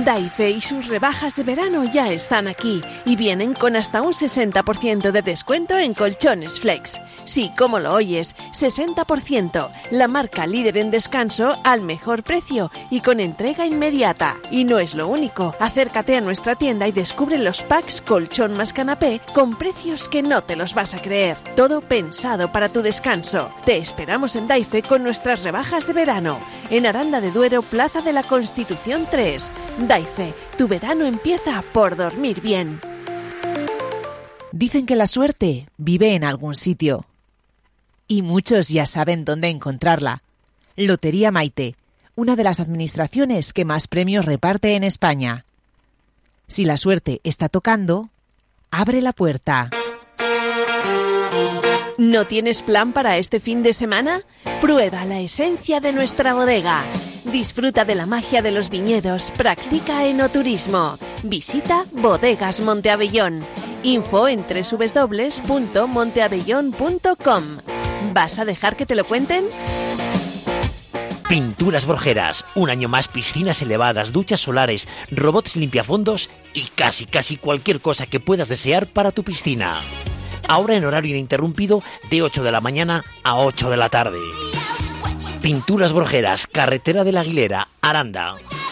Daife y sus rebajas de verano ya están aquí y vienen con hasta un 60% de descuento en colchones Flex. Sí, como lo oyes, 60%. La marca líder en descanso al mejor precio y con entrega inmediata. Y no es lo único. Acércate a nuestra tienda y descubre los packs colchón más canapé con precios que no te los vas a creer. Todo pensado para tu descanso. Te esperamos en Daife con nuestras rebajas de verano. En Aranda de Duero, Plaza de la Constitución 3. Daife, tu verano empieza por dormir bien. Dicen que la suerte vive en algún sitio. Y muchos ya saben dónde encontrarla. Lotería Maite, una de las administraciones que más premios reparte en España. Si la suerte está tocando, abre la puerta. ¿No tienes plan para este fin de semana? Prueba la esencia de nuestra bodega. Disfruta de la magia de los viñedos, practica enoturismo. Visita Bodegas Monteabellón. Info en www.monteabellón.com. ¿Vas a dejar que te lo cuenten? Pinturas Borgeras, un año más, piscinas elevadas, duchas solares, robots limpiafondos y casi cualquier cosa que puedas desear para tu piscina. Ahora en horario ininterrumpido de 8 de la mañana a 8 de la tarde. Pinturas Borgeras, carretera de la Aguilera, Aranda.